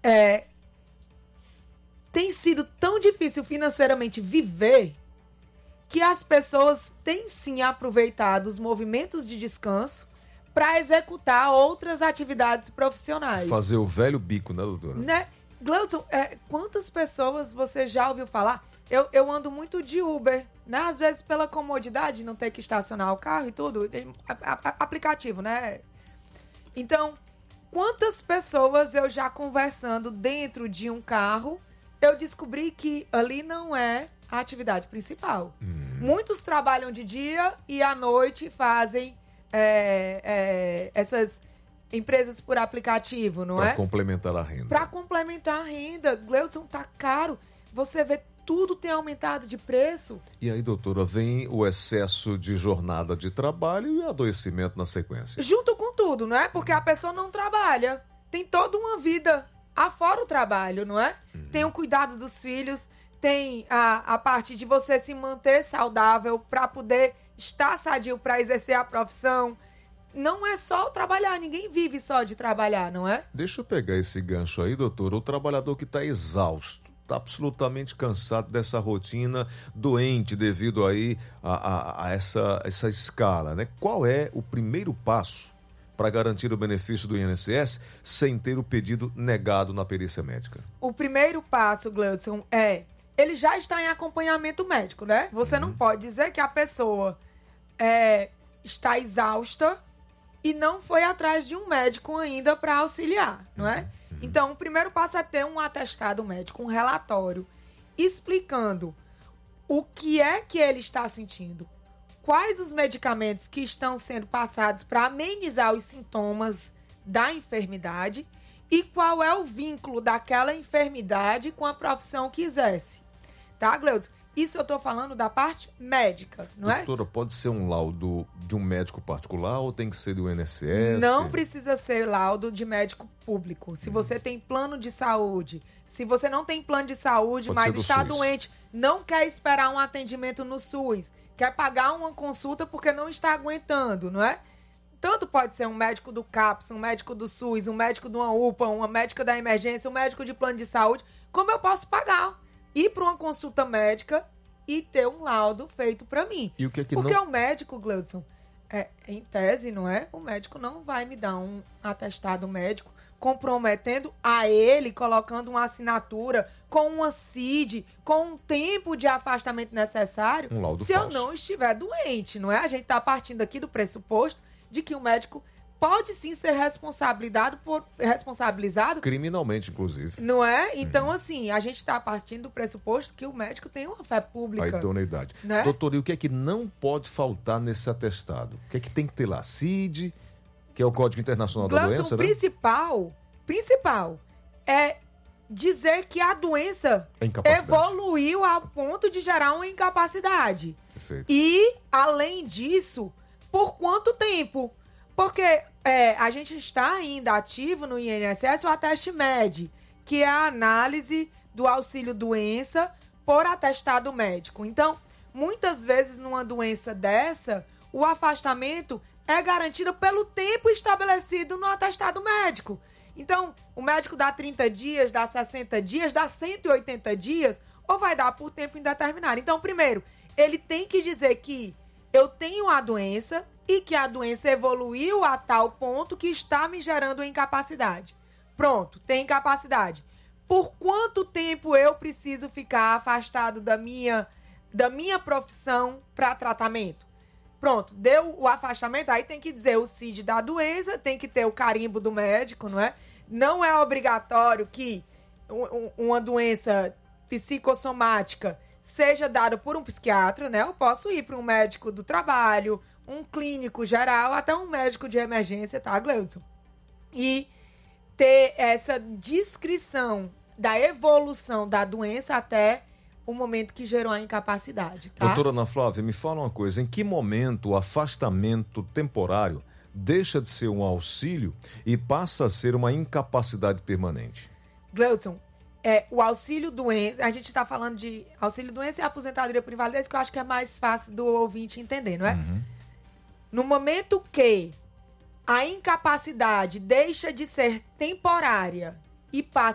tem sido tão difícil financeiramente viver que as pessoas têm sim aproveitado os movimentos de descanso para executar outras atividades profissionais. Fazer o velho bico, né, doutora? Né? Gleudson, quantas pessoas você já ouviu falar? Eu ando muito de Uber, né? Às vezes pela comodidade, não ter que estacionar o carro e tudo. Aplicativo, né? Então, quantas pessoas eu já conversando dentro de um carro, eu descobri que ali não é a atividade principal. Muitos trabalham de dia e à noite fazem essas empresas por aplicativo, não é? Para complementar a renda. Para complementar a renda. Gleudson, tá caro. Você vê, tudo tem aumentado de preço. E aí, doutora, vem o excesso de jornada de trabalho e o adoecimento na sequência. Junto com tudo, não é? Porque a pessoa não trabalha. Tem toda uma vida afora o trabalho, não é? Tem o cuidado dos filhos, tem a parte de você se manter saudável para poder estar sadio para exercer a profissão. Não é só trabalhar, ninguém vive só de trabalhar, não é? Deixa eu pegar esse gancho aí, doutor. O trabalhador que está exausto, está absolutamente cansado dessa rotina, doente devido aí a essa escala, né? Qual é o primeiro passo para garantir o benefício do INSS sem ter o pedido negado na perícia médica? O primeiro passo, Gleudson, ele já está em acompanhamento médico, né? Você não pode dizer que a pessoa está exausta e não foi atrás de um médico ainda para auxiliar, não é? Então, o primeiro passo é ter um atestado médico, um relatório, explicando o que é que ele está sentindo, quais os medicamentos que estão sendo passados para amenizar os sintomas da enfermidade e qual é o vínculo daquela enfermidade com a profissão que exerce. Tá, Gleudson? Isso eu estou falando da parte médica, não é? Doutora, pode ser um laudo de um médico particular ou tem que ser do INSS? Não precisa ser laudo de médico público. Se você tem plano de saúde, se você não tem plano de saúde, mas está doente, não quer esperar um atendimento no SUS, quer pagar uma consulta porque não está aguentando, não é? Tanto pode ser um médico do CAPS, um médico do SUS, um médico de uma UPA, uma médica da emergência, um médico de plano de saúde, como eu posso pagar? Ir para uma consulta médica e ter um laudo feito para mim. E o que é que porque não... o médico, Gleudson, em tese, não é? O médico não vai me dar um atestado médico comprometendo a ele, colocando uma assinatura com uma CID, com um tempo de afastamento necessário, um laudo se falso. Eu não estiver doente, não é? A gente está partindo aqui do pressuposto de que o médico pode sim ser responsabilizado criminalmente, inclusive. Não é? Então, assim, a gente está partindo do pressuposto que o médico tem uma fé pública. A idoneidade. Né? Doutor, e o que é que não pode faltar nesse atestado? O que é que tem que ter lá? CID, que é o Código Internacional da Doença, o né? principal é dizer que a doença evoluiu ao ponto de gerar uma incapacidade. Perfeito. E, além disso, por quanto tempo? Porque a gente está ainda ativo no INSS o Ateste Med, que é a análise do auxílio-doença por atestado médico. Então, muitas vezes numa doença dessa, o afastamento é garantido pelo tempo estabelecido no atestado médico. Então, o médico dá 30 dias, dá 60 dias, dá 180 dias, ou vai dar por tempo indeterminado. Então, primeiro, ele tem que dizer que eu tenho a doença e que a doença evoluiu a tal ponto que está me gerando incapacidade. Pronto, tem incapacidade. Por quanto tempo eu preciso ficar afastado da minha profissão para tratamento? Pronto, deu o afastamento, aí tem que dizer o CID da doença, tem que ter o carimbo do médico, não é? Não é obrigatório que uma doença psicossomática seja dada por um psiquiatra, né? Eu posso ir para um médico do trabalho, um clínico geral, até um médico de emergência, tá, Gleudson? E ter essa descrição da evolução da doença até o momento que gerou a incapacidade, tá? Doutora Ana Flávia, me fala uma coisa, em que momento o afastamento temporário deixa de ser um auxílio e passa a ser uma incapacidade permanente? Gleudson, o auxílio-doença, a gente está falando de auxílio-doença e aposentadoria por invalidez, que eu acho que é mais fácil do ouvinte entender, não é? Uhum. No momento que a incapacidade deixa de ser temporária e passa